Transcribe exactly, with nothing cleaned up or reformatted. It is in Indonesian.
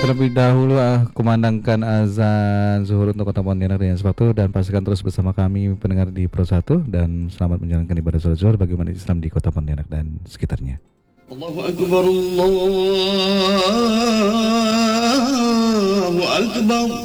terlebih dahulu ah, kumandangkan azan zuhur untuk Kota Pontianak dengan sepatu dan pastikan terus bersama kami pendengar di Pro satu dan selamat menjalankan ibadah sholat zuhur bagi umat Islam di Kota Pontianak dan sekitarnya. Allahu Akbar, Allahu Akbar.